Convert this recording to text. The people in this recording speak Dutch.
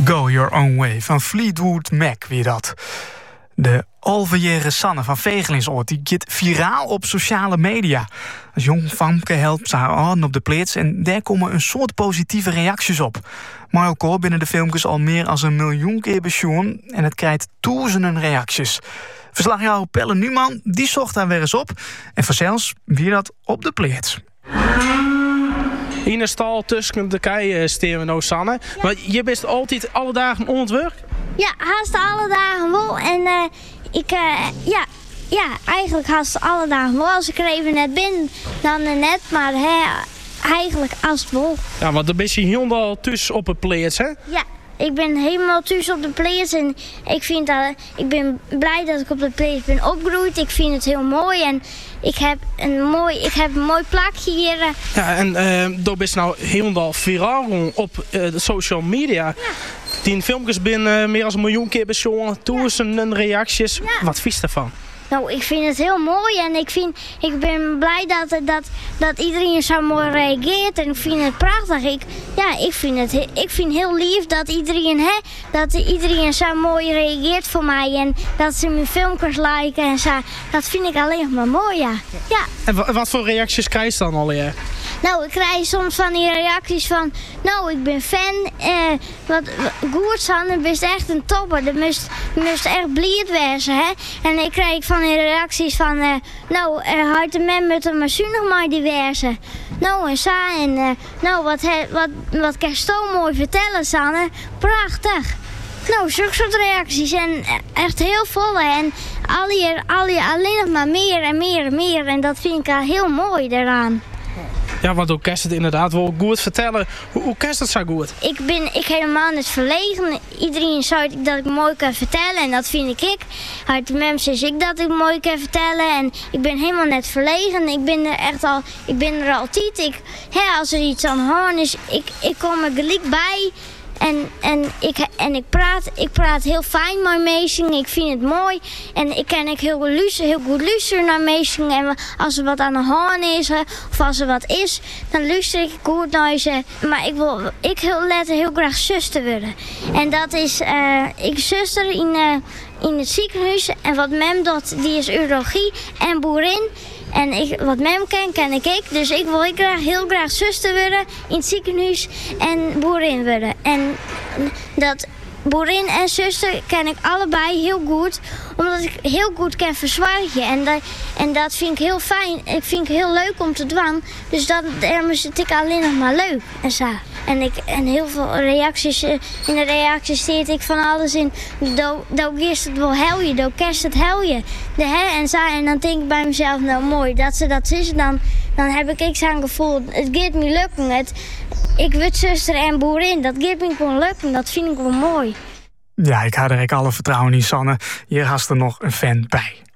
Go Your Own Way van Fleetwood Mac, weer dat. De alverjaren Sanne van Vegelingsoord die gaat viraal op sociale media. Als jong famke helpt ze haar aan op de plaats en daar komen een soort positieve reacties op. Maar ook al binnen de filmpjes al meer dan 1 miljoen keer besjoen en het krijgt duizenden reacties. Verslagjouwer Pelle Numan die zocht daar weer eens op en vanzelfs weer dat op de plaats. In de stal tussen de keien staan we nou, Sanne. Ja. Maar je bent altijd alle dagen on het werk? Ja, haast alle dagen wel. En eigenlijk haast alle dagen wel. Als ik er even net ben, dan net. Maar eigenlijk als het wel. Ja, want dan ben je helemaal tussen op het plaats, hè? Ja, ik ben helemaal tussen op de plaats. En ik ben blij dat ik op de plaats ben opgegroeid. Ik vind het heel mooi. En ik heb een mooi plakje hier. Ja, en daar ben je nou helemaal viraal op de social media. Ja. Die filmpjes binnen meer dan 1 miljoen keer bezongen. Duizenden reacties. Ja. Wat vies daarvan? Nou, ik vind het heel mooi en ik ben blij dat iedereen zo mooi reageert en ik vind het prachtig. Ik vind heel lief dat iedereen zo mooi reageert voor mij en dat ze mijn filmpjes liken en zo. Dat vind ik alleen maar mooi, ja. En wat voor reacties krijg je dan al? Nou, ik krijg soms van die reacties van, nou, ik ben fan. Wat goed, Sanne, bent echt een topper. Dat moest echt blij wezen, hè. En ik krijg van die reacties van, houdt de man met een machine nog maar die wezen. Nou, en Sa, en wat kan je zo mooi vertellen, Sanne? Prachtig. Nou, zulke soort reacties en echt heel vol. En alleen nog maar meer en meer en meer. En dat vind ik al heel mooi daaraan. Ja, want hoe kan je het inderdaad wel goed vertellen? Hoe kan je het zo goed? Ik helemaal niet verlegen. Iedereen zei dat ik mooi kan vertellen en dat vind ik. Uit de mensen is ik dat ik mooi kan vertellen en ik ben helemaal net verlegen. Ik ben er altijd. Als er iets aan de hand is, ik kom er gelijk bij. En ik praat heel fijn met mensen. Ik vind het mooi. En ik kan heel goed luisteren naar mensen. En als er wat aan de hand is, of als er wat is, dan luister ik goed naar ze. Maar ik wil later heel graag zuster worden. En dat is, ik zuster in het ziekenhuis. En wat mem doet, die is urologie en boerin. En wat mem ken ik. Dus ik wil heel graag zuster worden in het ziekenhuis en boerin worden. En dat boerin en zuster ken ik allebei heel goed. Omdat ik heel goed kan verzorgen. En dat vind ik heel fijn. Ik vind het heel leuk om te doen. Dus daarom is het alleen nog maar leuk. En zo. En heel veel reacties. In de reacties steed ik van alles in. Dan eerst het wel helje. Dan kerst het helje. En dan denk ik bij mezelf, nou mooi. Dat ze dat is. Dan heb ik zo'n gevoel. Het gaat me lukken. Ik word zuster en boerin. Dat gaat me gewoon lukken. Dat vind ik wel mooi. Ja, ik had er alle vertrouwen in, Sanne. Hier haast er nog een fan bij.